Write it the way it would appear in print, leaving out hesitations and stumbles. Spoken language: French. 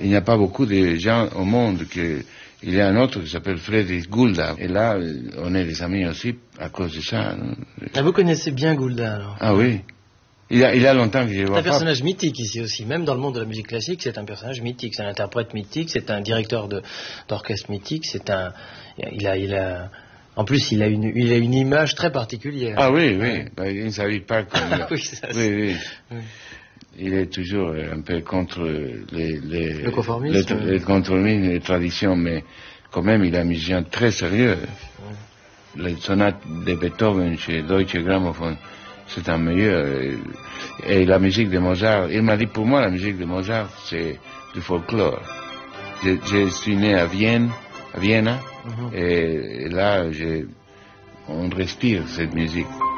il n'y a pas beaucoup de gens au monde que... Il y a un autre qui s'appelle Friedrich Gulda. Et là, on est des amis aussi à cause de ça. Ah, vous connaissez bien Gulda, alors? Ah oui. Il y a longtemps que je vois pas. C'est un personnage mythique ici aussi. Même dans le monde de la musique classique, c'est un personnage mythique. C'est un interprète mythique, c'est un directeur d'orchestre mythique, en plus, il a une image très particulière. Ah oui, oui. Ben, il ne s'habille pas comme... Oui, ça, oui. Il est toujours un peu contre le conformisme. les conformismes et les traditions, mais quand même, il est un musicien très sérieux. Les sonates de Beethoven chez Deutsche Grammophon, c'est un meilleur. Et la musique de Mozart, il m'a dit, pour moi, la musique de Mozart, c'est du folklore. Je suis né à Vienne, et là, on respire cette musique.